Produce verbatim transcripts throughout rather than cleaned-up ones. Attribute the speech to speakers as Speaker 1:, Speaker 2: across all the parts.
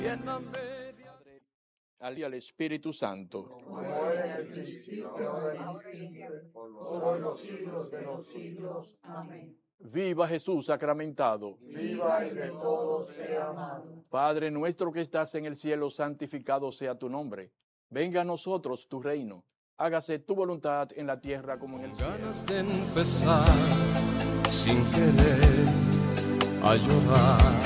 Speaker 1: Al y al Espíritu Santo,
Speaker 2: como era en el principio, ahora y siempre, por los siglos de los siglos. Amén.
Speaker 1: viva Jesús sacramentado.
Speaker 2: Viva y de todos sea amado.
Speaker 1: Padre nuestro que estás en el cielo, santificado sea tu nombre. Venga a nosotros tu reino. Hágase tu voluntad en la tierra como en el cielo.
Speaker 3: Ganas de empezar sin querer a llorar.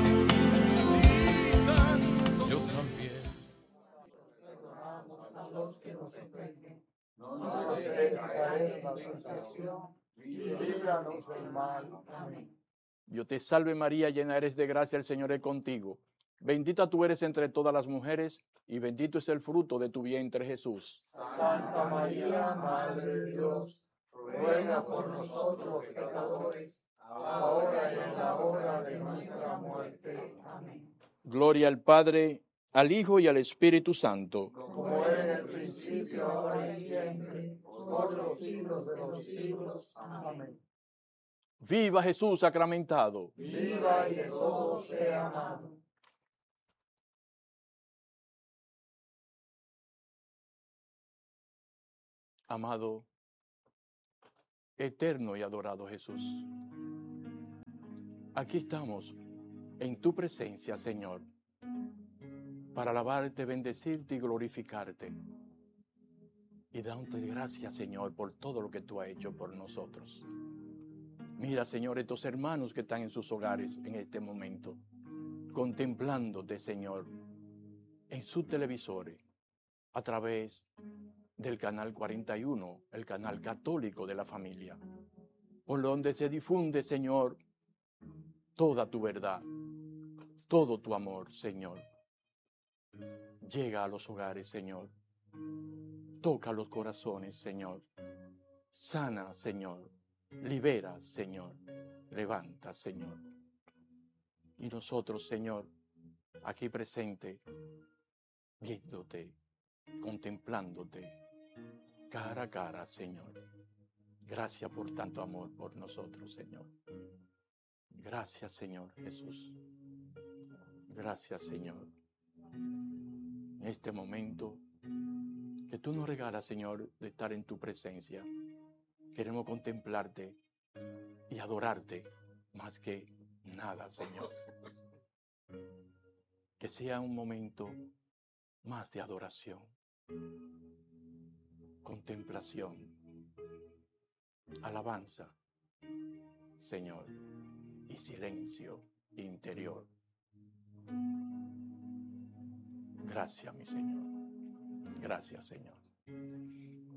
Speaker 3: Yo también.
Speaker 2: Perdonamos a los que nos ofenden. No nos dejes caer en la tentación y líbranos del mal. Amén.
Speaker 1: Dios te salve María, llena eres de gracia, el Señor es contigo. Bendita tú eres entre todas las mujeres, y bendito es el fruto de tu vientre Jesús.
Speaker 2: Santa María, Madre de Dios, ruega por nosotros pecadores, ahora y en la hora de nuestra muerte. Amén.
Speaker 1: Gloria al Padre, al Hijo y al Espíritu Santo.
Speaker 2: Como era en el principio, ahora y siempre, por los siglos de los siglos. Amén.
Speaker 1: Viva Jesús sacramentado.
Speaker 2: Viva y de todos sea amado.
Speaker 1: Amado, eterno y adorado Jesús, aquí estamos en tu presencia, Señor, para alabarte, bendecirte y glorificarte. Y darte gracias, Señor, por todo lo que tú has hecho por nosotros. Mira, Señor, estos hermanos que están en sus hogares en este momento, contemplándote, Señor, en sus televisores, a través del canal cuarenta y uno, el canal católico de la familia, por donde se difunde, Señor, toda tu verdad, todo tu amor, Señor. Llega a los hogares, Señor. Toca los corazones, Señor. Sana, Señor. Libera, Señor. Levanta, Señor. Y nosotros, Señor, aquí presente, viéndote, contemplándote, cara a cara, Señor. Gracias por tanto amor por nosotros, Señor. Gracias, Señor Jesús. Gracias, Señor. En este momento que tú nos regalas, Señor, de estar en tu presencia, queremos contemplarte y adorarte más que nada, Señor. Que sea un momento más de adoración, contemplación, alabanza, Señor, y silencio interior. Gracias, mi Señor. Gracias, Señor.